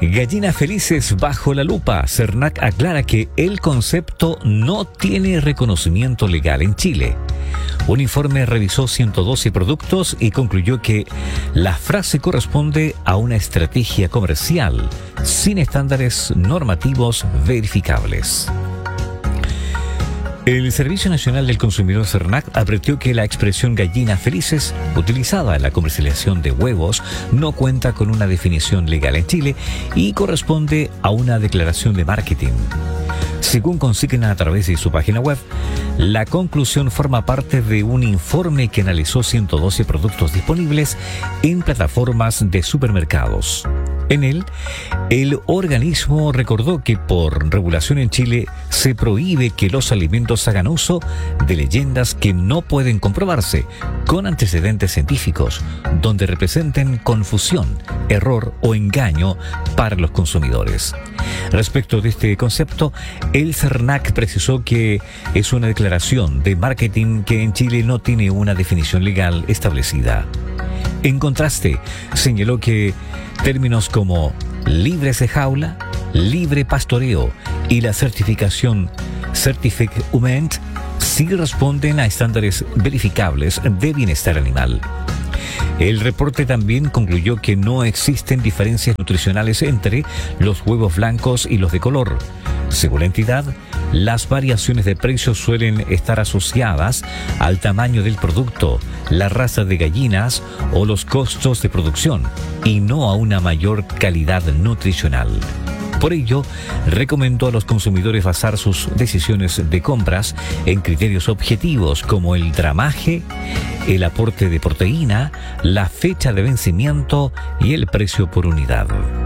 Gallinas felices bajo la lupa. Cernac aclara que el concepto no tiene reconocimiento legal en Chile. Un informe revisó 112 productos y concluyó que la frase corresponde a una estrategia comercial sin estándares normativos verificables. El Servicio Nacional del Consumidor Cernac advirtió que la expresión gallinas felices, utilizada en la comercialización de huevos, no cuenta con una definición legal en Chile y corresponde a una declaración de marketing. Según consigna a través de su página web, la conclusión forma parte de un informe que analizó 112 productos disponibles en plataformas de supermercados. En él, el organismo recordó que por regulación en Chile se prohíbe que los alimentos hagan uso de leyendas que no pueden comprobarse con antecedentes científicos, donde representen confusión, error o engaño para los consumidores. Respecto de este concepto, el Cernac precisó que es una declaración de marketing que en Chile no tiene una definición legal establecida. En contraste, señaló que términos como libres de jaula, libre pastoreo y la certificación Certific Hument sí responden a estándares verificables de bienestar animal. El reporte también concluyó que no existen diferencias nutricionales entre los huevos blancos y los de color. Según la entidad, las variaciones de precios suelen estar asociadas al tamaño del producto, la raza de gallinas o los costos de producción, y no a una mayor calidad nutricional. Por ello, recomendó a los consumidores basar sus decisiones de compras en criterios objetivos como el gramaje, el aporte de proteína, la fecha de vencimiento y el precio por unidad.